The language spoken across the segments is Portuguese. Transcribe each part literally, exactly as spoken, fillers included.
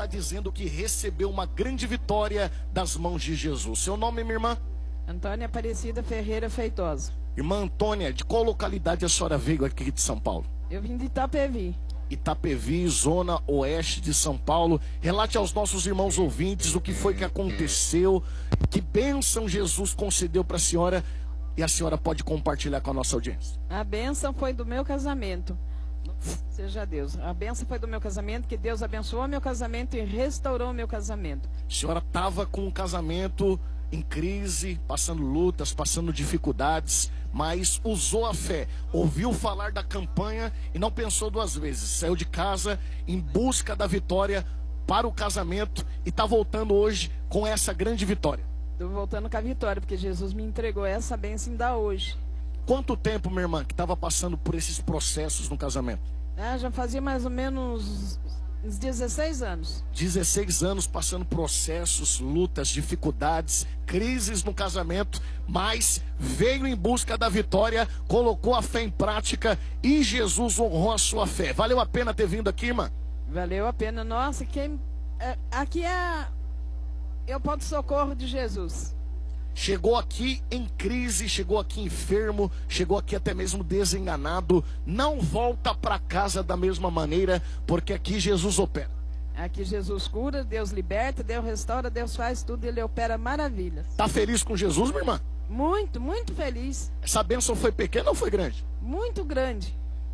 dizendo que recebeu uma grande vitória das mãos de Jesus. Seu nome, minha irmã? Antônia Aparecida Ferreira Feitosa. Irmã Antônia, de qual localidade a senhora veio aqui de São Paulo? Eu vim de Itapevi. Itapevi, zona oeste de São Paulo. Relate aos nossos irmãos ouvintes o que foi que aconteceu, que bênção Jesus concedeu para a senhora, e a senhora pode compartilhar com a nossa audiência. A bênção foi do meu casamento. Seja Deus. A bênção foi do meu casamento, que Deus abençoou meu casamento e restaurou meu casamento. A senhora estava com um casamento em crise, passando lutas, passando dificuldades, mas usou a fé, ouviu falar da campanha e não pensou duas vezes. Saiu de casa em busca da vitória para o casamento e está voltando hoje com essa grande vitória. Estou voltando com a vitória, porque Jesus me entregou essa bênção ainda hoje. Quanto tempo, minha irmã, que estava passando por esses processos no casamento? Ah, já fazia mais ou menos uns dezesseis anos. dezesseis anos passando processos, lutas, dificuldades, crises no casamento, mas veio em busca da vitória, colocou a fé em prática e Jesus honrou a sua fé. Valeu a pena ter vindo aqui, irmã? Valeu a pena. Nossa, quem... é, aqui é... eu ponto de socorro de Jesus. Chegou aqui em crise, chegou aqui enfermo, chegou aqui até mesmo desenganado. Não volta para casa da mesma maneira, porque aqui Jesus opera. Aqui Jesus cura, Deus liberta, Deus restaura, Deus faz tudo, Ele opera maravilhas. Tá feliz com Jesus, minha irmã? Muito, muito feliz. Essa bênção foi pequena ou foi grande? Muito grande.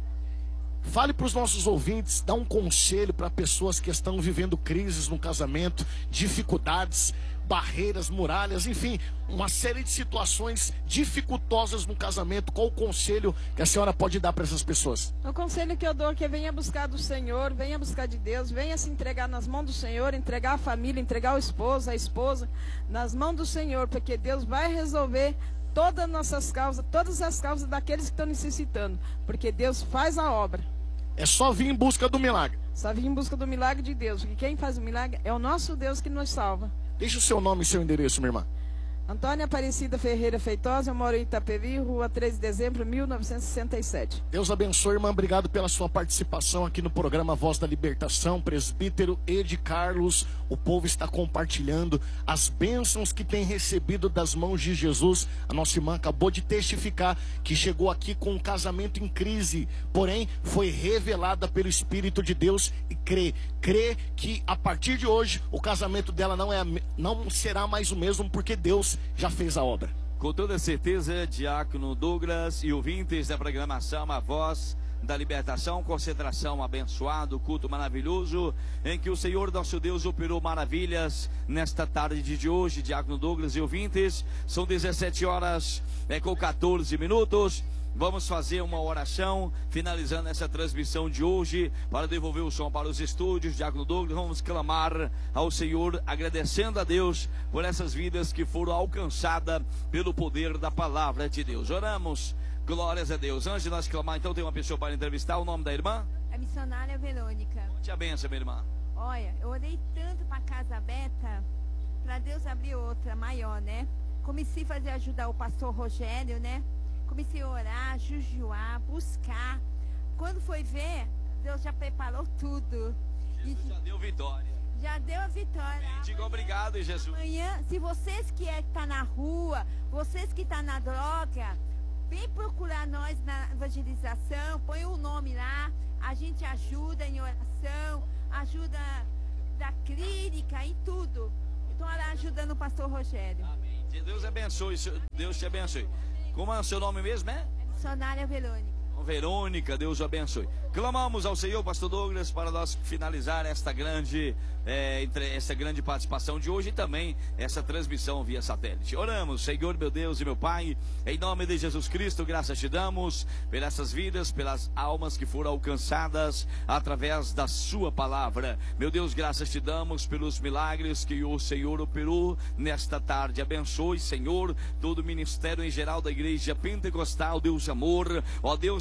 Fale para os nossos ouvintes, dá um conselho para pessoas que estão vivendo crises no casamento, dificuldades, barreiras, muralhas, enfim, uma série de situações dificultosas no casamento. Qual o conselho que a senhora pode dar para essas pessoas? O conselho que eu dou é que venha buscar do Senhor, venha buscar de Deus, venha se entregar nas mãos do Senhor, entregar a família, entregar o esposo, a esposa, nas mãos do Senhor, porque Deus vai resolver todas as nossas causas, todas as causas daqueles que estão necessitando, porque Deus faz a obra. É só vir em busca do milagre. Só vir em busca do milagre de Deus, porque quem faz o milagre é o nosso Deus que nos salva. Deixa o seu nome e seu endereço, minha irmã. Antônia Aparecida Ferreira Feitosa, eu moro em Itapevi, rua três de dezembro, mil novecentos e sessenta e sete. Deus abençoe, irmã. Obrigado pela sua participação aqui no programa Voz da Libertação. Presbítero Ed Carlos, o povo está compartilhando as bênçãos que tem recebido das mãos de Jesus. A nossa irmã acabou de testificar que chegou aqui com um casamento em crise, porém foi revelada pelo Espírito de Deus e crê, crê que a partir de hoje o casamento dela não, é, não será mais o mesmo, porque Deus já fez a obra. Com toda certeza, Diácono Douglas e ouvintes da programação A Voz da Libertação, concentração abençoado, culto maravilhoso, em que o Senhor nosso Deus operou maravilhas nesta tarde de hoje. Diácono Douglas e ouvintes, são dezessete horas é, com quatorze minutos. Vamos fazer uma oração, finalizando essa transmissão de hoje, para devolver o som para os estúdios. Diácono Douglas, vamos clamar ao Senhor, agradecendo a Deus por essas vidas que foram alcançadas pelo poder da palavra de Deus. Oramos, glórias a Deus. Antes de nós clamar, então tem uma pessoa para entrevistar. O nome da irmã? A missionária Verônica. Te abençoe, minha irmã. Olha, eu orei tanto para a casa aberta, para Deus abrir outra maior, né? Comecei a fazer ajudar o pastor Rogério, né? Comecei a orar, jejuar, buscar. Quando foi ver, Deus já preparou tudo. Jesus e já deu vitória. Já deu a vitória. Bem, diga obrigado, Jesus. Amanhã, se vocês que é, tá na rua, vocês que estão na droga, vem procurar nós na evangelização, põe o nome lá, a gente ajuda em oração, ajuda da clínica, em tudo. Então, ela ajudando o pastor Rogério. Amém. Deus abençoe, Deus te abençoe. Como é o seu nome mesmo, é? Missionária Verônica. Verônica, Deus o abençoe. Clamamos ao Senhor, pastor Douglas, para nós finalizar esta grande, é, entre, esta grande participação de hoje e também essa transmissão via satélite. Oramos, Senhor, meu Deus e meu Pai, em nome de Jesus Cristo, graças te damos pelas essas vidas, pelas almas que foram alcançadas através da sua palavra. Meu Deus, graças te damos pelos milagres que o Senhor operou nesta tarde. Abençoe, Senhor, todo o ministério em geral da igreja pentecostal, Deus de amor, ó Deus,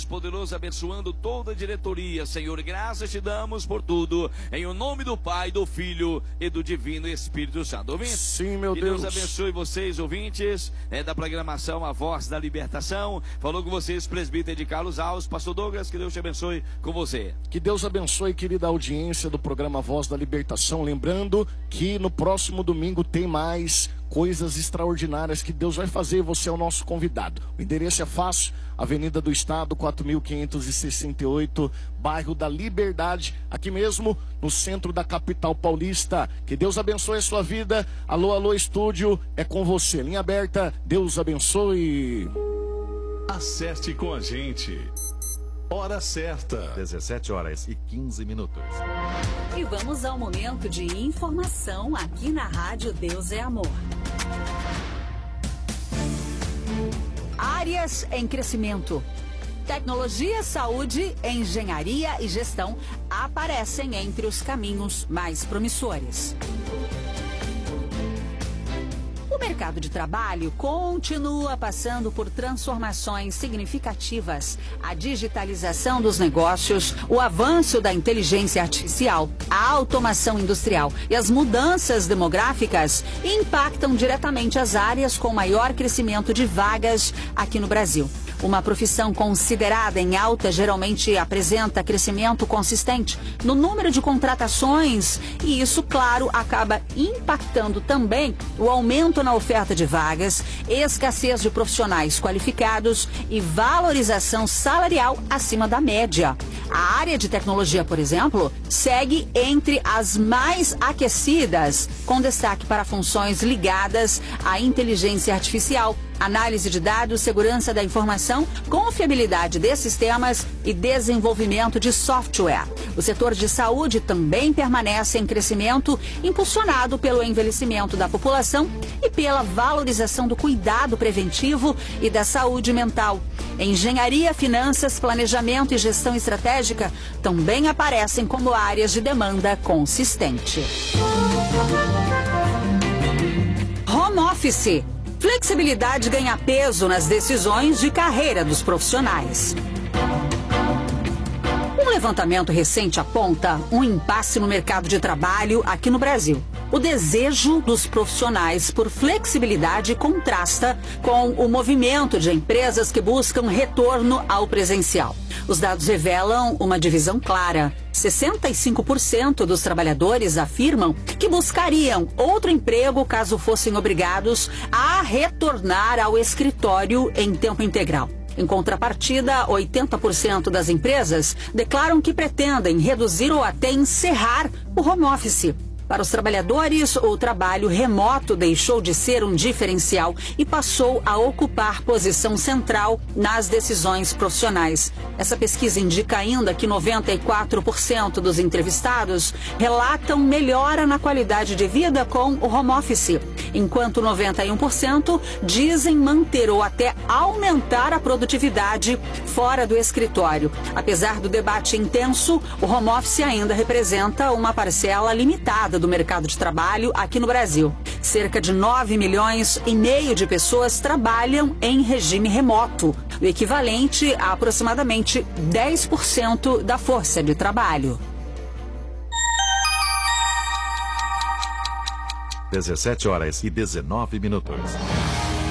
Deus poderoso abençoando toda a diretoria. Senhor, graças te damos por tudo. Em o nome do Pai, do Filho e do Divino Espírito Santo. Ouvintes? Sim, meu que Deus. Deus abençoe vocês, ouvintes, é, da programação A Voz da Libertação. Falou com vocês, presbítero de Carlos Alves. Pastor Douglas, que Deus te abençoe com você. Que Deus abençoe, querida audiência do programa Voz da Libertação. Lembrando que no próximo domingo tem mais coisas extraordinárias que Deus vai fazer e você é o nosso convidado. O endereço é fácil, Avenida do Estado, quatro mil quinhentos e sessenta e oito, bairro da Liberdade, aqui mesmo no centro da capital paulista. Que Deus abençoe a sua vida. Alô, alô, estúdio, é com você. Linha aberta, Deus abençoe. Acerte com a gente. Hora certa. dezessete horas e quinze minutos. E vamos ao momento de informação aqui na Rádio Deus é Amor. Áreas em crescimento. Tecnologia, saúde, engenharia e gestão aparecem entre os caminhos mais promissores. O mercado de trabalho continua passando por transformações significativas. A digitalização dos negócios, o avanço da inteligência artificial, a automação industrial e as mudanças demográficas impactam diretamente as áreas com maior crescimento de vagas aqui no Brasil. Uma profissão considerada em alta geralmente apresenta crescimento consistente no número de contratações e isso, claro, acaba impactando também o aumento na oferta de vagas, escassez de profissionais qualificados e valorização salarial acima da média. A área de tecnologia, por exemplo, segue entre as mais aquecidas, com destaque para funções ligadas à inteligência artificial, análise de dados, segurança da informação, confiabilidade de sistemas e desenvolvimento de software. O setor de saúde também permanece em crescimento, impulsionado pelo envelhecimento da população e pela valorização do cuidado preventivo e da saúde mental. Engenharia, finanças, planejamento e gestão estratégica também aparecem como áreas de demanda consistente. Home Office. Flexibilidade ganha peso nas decisões de carreira dos profissionais. Um levantamento recente aponta um impasse no mercado de trabalho aqui no Brasil. O desejo dos profissionais por flexibilidade contrasta com o movimento de empresas que buscam retorno ao presencial. Os dados revelam uma divisão clara. sessenta e cinco por cento dos trabalhadores afirmam que buscariam outro emprego caso fossem obrigados a retornar ao escritório em tempo integral. Em contrapartida, oitenta por cento das empresas declaram que pretendem reduzir ou até encerrar o home office. Para os trabalhadores, o trabalho remoto deixou de ser um diferencial e passou a ocupar posição central nas decisões profissionais. Essa pesquisa indica ainda que noventa e quatro por cento dos entrevistados relatam melhora na qualidade de vida com o home office, enquanto noventa e um por cento dizem manter ou até aumentar a produtividade fora do escritório. Apesar do debate intenso, o home office ainda representa uma parcela limitada do mercado de trabalho aqui no Brasil. Cerca de nove milhões e meio de pessoas trabalham em regime remoto, o equivalente a aproximadamente dez por cento da força de trabalho. dezessete horas e dezenove minutos.